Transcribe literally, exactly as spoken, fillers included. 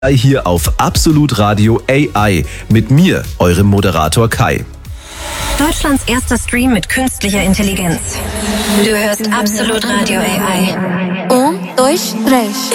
Hier auf Absolut Radio A I mit mir, eurem Moderator Kai. Deutschlands erster Stream mit künstlicher Intelligenz. Du hörst Absolut Radio A I. Um, dois, três.